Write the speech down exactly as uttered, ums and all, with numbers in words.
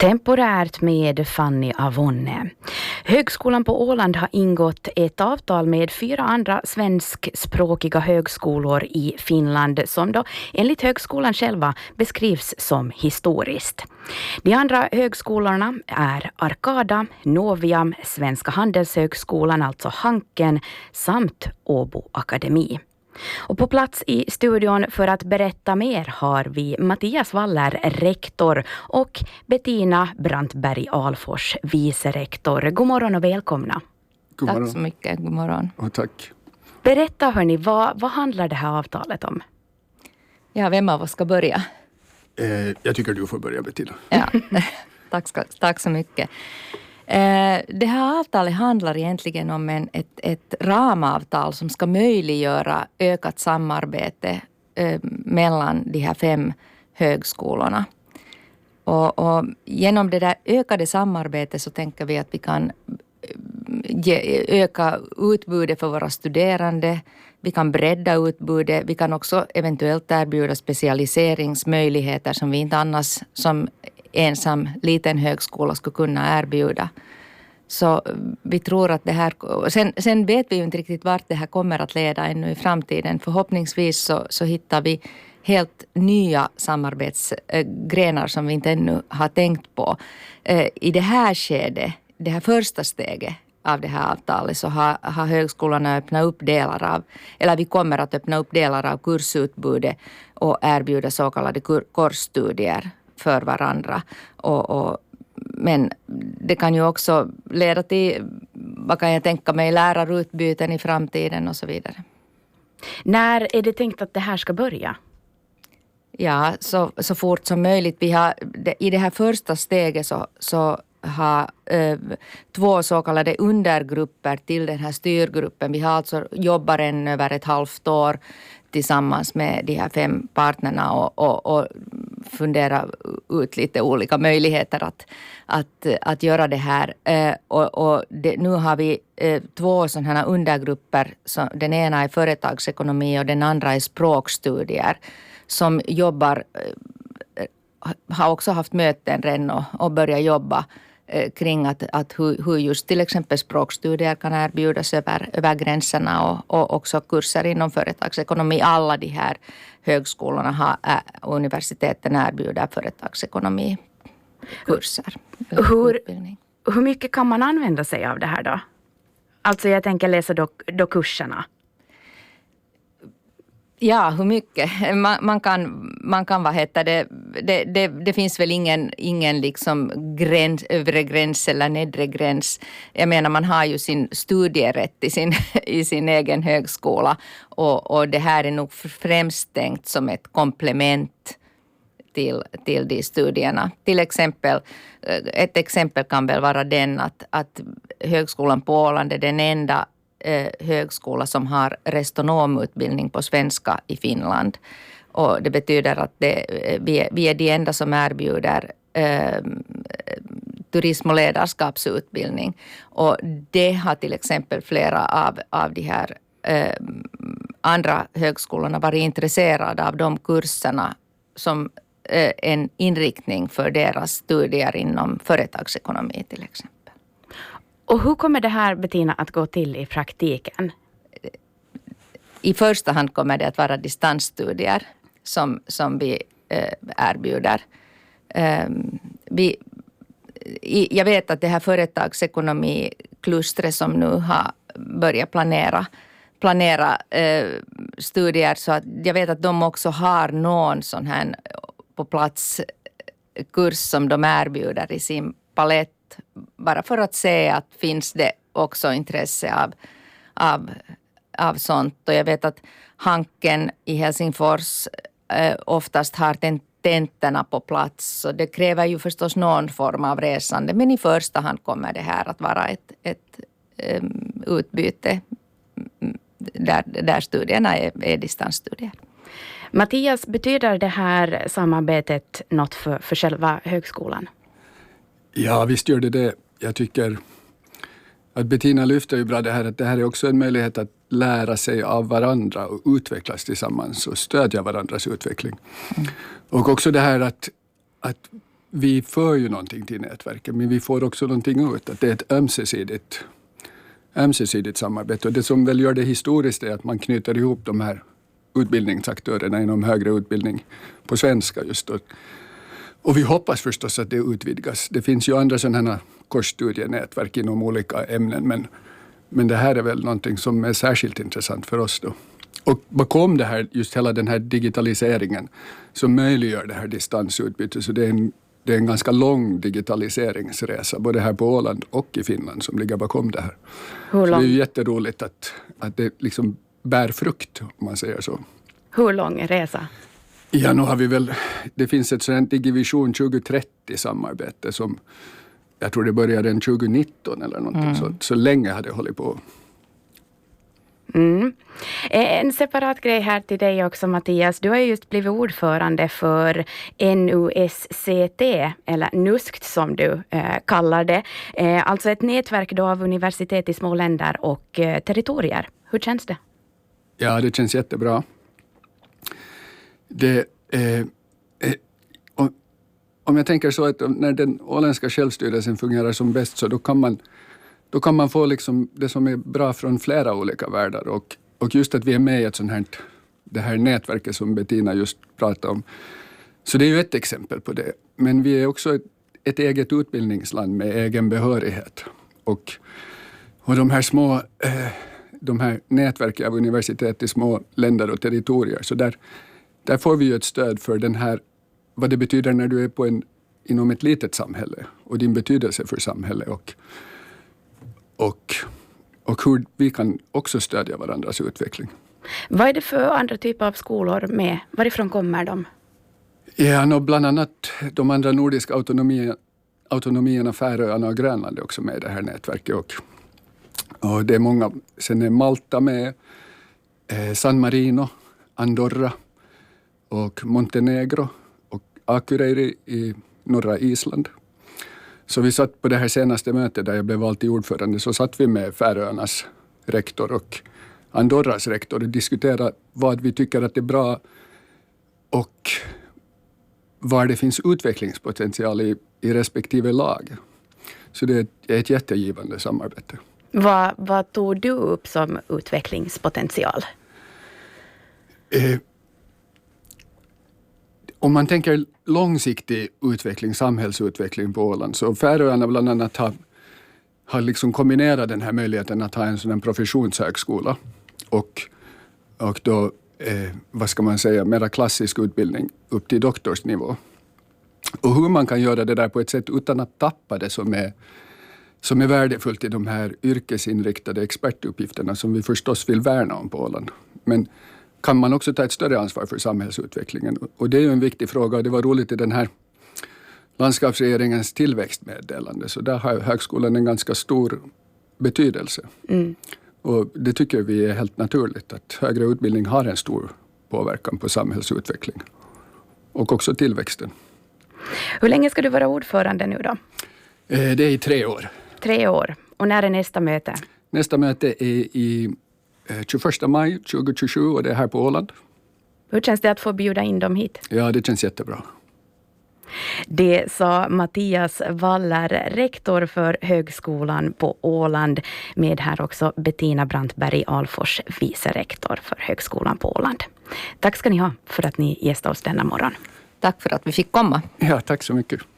Temporärt med Fanny Avonne. Högskolan på Åland har ingått ett avtal med fyra andra svenskspråkiga högskolor i Finland som då enligt högskolan själva beskrivs som historiskt. De andra högskolorna är Arkada, Novia, Svenska handelshögskolan, alltså Hanken, samt Åbo Akademi. Och på plats i studion för att berätta mer har vi Mattias Waller, rektor, och Bettina Brantberg Alfors, vicerektor. God morgon och välkomna. God morgon. Tack så mycket, god morgon. Och tack. Berätta hörni, vad, vad handlar det här avtalet om? Ja, vem av oss ska börja? Eh, jag tycker du får börja, Bettina. Ja, tack, ska, tack så mycket. Eh, det här avtalet handlar egentligen om en, ett, ett ramavtal som ska möjliggöra ökat samarbete eh, mellan de här fem högskolorna. Och, och genom det där ökade samarbetet så tänker vi att vi kan ge, öka utbudet för våra studerande. Vi kan bredda utbudet. Vi kan också eventuellt erbjuda specialiseringsmöjligheter som vi inte annars som ensam liten högskola skulle kunna erbjuda. Så vi tror att det här... Sen, sen vet vi ju inte riktigt vart det här kommer att leda ännu i framtiden. Förhoppningsvis så, så hittar vi helt nya samarbetsgrenar som vi inte ännu har tänkt på. I det här skedet, det här första steget av det här avtalet, så har, har högskolorna öppnat upp delar av, eller vi kommer att öppna upp delar av kursutbudet och erbjuda så kallade kur, kursstudier för varandra. Och, och, men det kan ju också leda till, vad kan jag tänka mig, lärarutbyten i framtiden och så vidare. När är det tänkt att det här ska börja? Ja, så, så fort som möjligt. Vi har, i det här första steget så, så har eh, två så kallade undergrupper till den här styrgruppen. Vi har alltså jobbar än över ett halvt år tillsammans med de här fem partnerna och, och, och fundera ut lite olika möjligheter att, att, att göra det här. Eh, och och det, nu har vi eh, två sådana här undergrupper. Så den ena är företagsekonomi och den andra är språkstudier som jobbar, eh, har också haft möten redan och, och börjat jobba eh, kring att, att hur, hur just till exempel språkstudier kan erbjudas över, över gränserna och, och också kurser inom företagsekonomi. Alla de här högskolorna har, äh, universiteten erbjuder företagsekonomikurser. Hur, hur mycket kan man använda sig av det här då? Alltså jag tänker läsa då, då kurserna. Ja, hur mycket? Man, man kan, man kan vad heter det, det, det, det finns väl ingen, ingen liksom gräns, övre gräns eller nedre gräns. Jag menar, man har ju sin studierätt i sin, i sin egen högskola och, och det här är nog främst tänkt som ett komplement till, till de studierna. Till exempel, ett exempel kan väl vara den att, att högskolan på Åland är den enda högskola som har restonomutbildning på svenska i Finland. Och det betyder att det, vi, vi är de enda som erbjuder eh, turism- och ledarskapsutbildning. Och det har till exempel flera av, av de här eh, andra högskolorna varit intresserade av de kurserna som eh, en inriktning för deras studier inom företagsekonomi till exempel. Och hur kommer det här, Bettina, att gå till i praktiken? I första hand kommer det att vara distansstudier som, som vi eh, erbjuder. Um, vi, i, jag vet att det här företagsekonomiklustret som nu har börjat planera, planera eh, studier, så att jag vet att de också har någon sån här på plats kurs som de erbjuder i sin palett. Bara för att se att finns det också intresse av, av, av sånt. Och jag vet att Hanken i Helsingfors eh, oftast har tentorna på plats. Så det kräver ju förstås någon form av resande. Men i första hand kommer det här att vara ett, ett um, utbyte där, där studierna är, är distansstudier. Mattias, betyder det här samarbetet något för, för själva högskolan? Ja, visst gör det det. Jag tycker att Bettina lyfter ju bra det här att det här är också en möjlighet att lära sig av varandra och utvecklas tillsammans och stödja varandras utveckling. Mm. Och också det här att, att vi för ju någonting till nätverket, men vi får också någonting ut. Att det är ett ömsesidigt, ömsesidigt samarbete. Och det som väl gör det historiskt är att man knyter ihop de här utbildningsaktörerna inom högre utbildning på svenska just då. Och vi hoppas förstås att det utvidgas. Det finns ju andra sådana här kursstudienätverk inom olika ämnen, men, men det här är väl någonting som är särskilt intressant för oss då. Och bakom det här, just hela den här digitaliseringen, så möjliggör det här distansutbyte. Så det är en, det är en ganska lång digitaliseringsresa, både här på Åland och i Finland, som ligger bakom det här. Hur lång? Så det är ju jätteroligt att, att det liksom bär frukt, om man säger så. Hur lång är resa? Ja, nu har vi väl, det finns ett sådant Digivision tjugo trettio samarbete som jag tror det började den tjugo nitton eller någonting. Mm. Så, så länge hade jag hållit på. Mm. En separat grej här till dig också, Mattias. Du har ju just blivit ordförande för N U S C T, eller NUSKT som du eh, kallar det. Eh, alltså ett nätverk då av universitet i små länder och eh, territorier. Hur känns det? Ja, det känns jättebra. Det, eh, eh, om, om jag tänker så att när den åländska självstyrelsen fungerar som bäst, så då kan man, då kan man få liksom det som är bra från flera olika världar. Och, och just att vi är med i ett sånt här, det här nätverket som Bettina just pratade om. Så det är ju ett exempel på det. Men vi är också ett, ett eget utbildningsland med egen behörighet. Och, och de här små... Eh, de här nätverken av universitet i små länder och territorier. Så där, där får vi ju ett stöd för den här, vad det betyder när du är på en, inom ett litet samhälle och din betydelse för samhället och, och, och hur vi kan också stödja varandras utveckling. Vad är det för andra typer av skolor med? Varifrån kommer de? Ja, no, bland annat de andra nordiska autonomierna, autonomierna Färöarna och Grönland är också med i det här nätverket. Och Och det är många, sen är Malta med, eh, San Marino, Andorra och Montenegro och Akureyri i norra Island. Så vi satt på det här senaste mötet där jag blev vald till ordförande, så satt vi med Färöarnas rektor och Andorras rektor och diskuterade vad vi tycker att det är bra och var det finns utvecklingspotential i, i respektive lag. Så det är ett, ett jättegivande samarbete. Vad, vad tog du upp som utvecklingspotential? Eh, om man tänker långsiktig utveckling, samhällsutveckling på Åland, så Färöarna bland annat har, har liksom kombinerat den här möjligheten att ha en sån här professionshögskola och, och då, eh, vad ska man säga, mera klassisk utbildning upp till doktorsnivå. Och hur man kan göra det där på ett sätt utan att tappa det som är som är värdefullt i de här yrkesinriktade expertuppgifterna som vi förstås vill värna om på Åland. Men kan man också ta ett större ansvar för samhällsutvecklingen? Och det är ju en viktig fråga, och det var roligt i den här landskapsregeringens tillväxtmeddelande. Så där har högskolan en ganska stor betydelse. Mm. Och det tycker vi är helt naturligt, att högre utbildning har en stor påverkan på samhällsutveckling. Och också tillväxten. Hur länge ska du vara ordförande nu då? Det är i tre år. Tre år. Och när är nästa möte? Nästa möte är i tjugoförsta maj tjugohundratjugosju och det är här på Åland. Hur känns det att få bjuda in dem hit? Ja, det känns jättebra. Det sa Mattias Waller, rektor för Högskolan på Åland, med här också Bettina Brantberg Alfors, vicerektor för Högskolan på Åland. Tack ska ni ha för att ni gästade oss denna morgon. Tack för att vi fick komma. Ja, tack så mycket.